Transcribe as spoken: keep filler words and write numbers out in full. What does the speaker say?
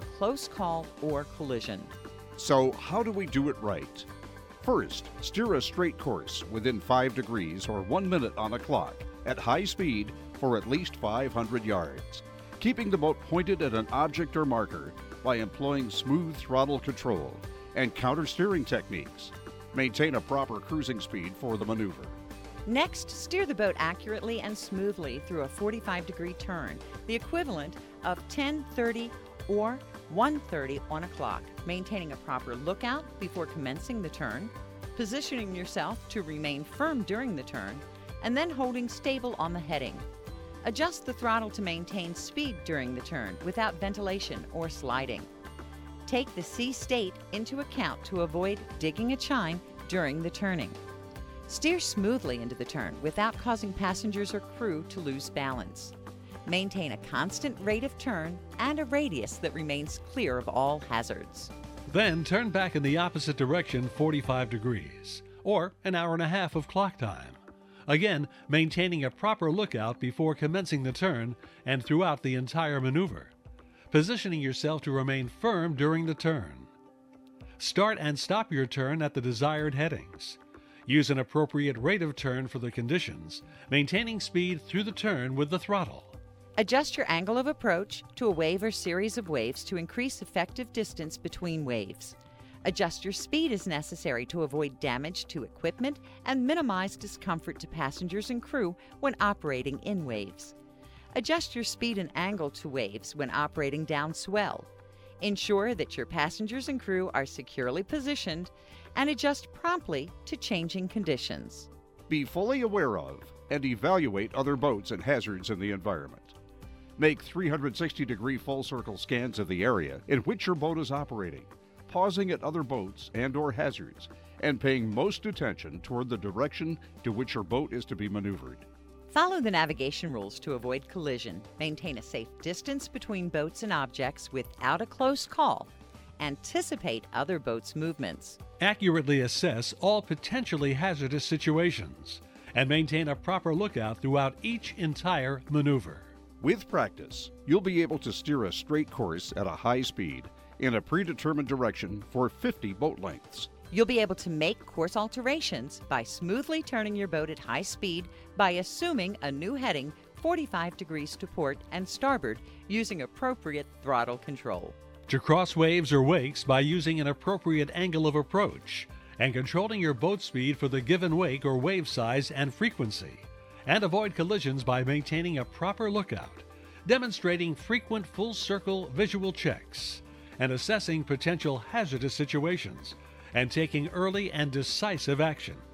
a close call or collision. So how do we do it right? First, steer a straight course within five degrees or one minute on a clock at high speed for at least five hundred yards, keeping the boat pointed at an object or marker by employing smooth throttle control and counter-steering techniques. Maintain a proper cruising speed for the maneuver. Next, steer the boat accurately and smoothly through a forty-five degree turn, the equivalent of ten thirty or one thirty on a clock, maintaining a proper lookout before commencing the turn, positioning yourself to remain firm during the turn, and then holding stable on the heading. Adjust the throttle to maintain speed during the turn without ventilation or sliding. Take the sea state into account to avoid digging a chine during the turning. Steer smoothly into the turn without causing passengers or crew to lose balance. Maintain a constant rate of turn and a radius that remains clear of all hazards. Then turn back in the opposite direction forty-five degrees, or an hour and a half of clock time. Again, maintaining a proper lookout before commencing the turn and throughout the entire maneuver. Positioning yourself to remain firm during the turn. Start and stop your turn at the desired headings. Use an appropriate rate of turn for the conditions, maintaining speed through the turn with the throttle. Adjust your angle of approach to a wave or series of waves to increase effective distance between waves. Adjust your speed as necessary to avoid damage to equipment and minimize discomfort to passengers and crew when operating in waves. Adjust your speed and angle to waves when operating down swell. Ensure that your passengers and crew are securely positioned and adjust promptly to changing conditions. Be fully aware of and evaluate other boats and hazards in the environment. Make three hundred sixty degree full circle scans of the area in which your boat is operating, pausing at other boats and or hazards, and paying most attention toward the direction to which your boat is to be maneuvered. Follow the navigation rules to avoid collision. Maintain a safe distance between boats and objects without a close call. Anticipate other boats' movements. Accurately assess all potentially hazardous situations and maintain a proper lookout throughout each entire maneuver. With practice, you'll be able to steer a straight course at a high speed in a predetermined direction for fifty boat lengths. You'll be able to make course alterations by smoothly turning your boat at high speed by assuming a new heading forty-five degrees to port and starboard using appropriate throttle control. To cross waves or wakes by using an appropriate angle of approach and controlling your boat speed for the given wake or wave size and frequency. And avoid collisions by maintaining a proper lookout, demonstrating frequent full circle visual checks, and assessing potential hazardous situations, and taking early and decisive action.